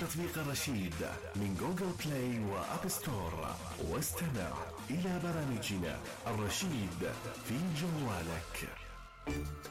تطبيق الرشيد من جوجل بلاي وآب ستور، واستمع إلى برامجنا الرشيد في جوالك.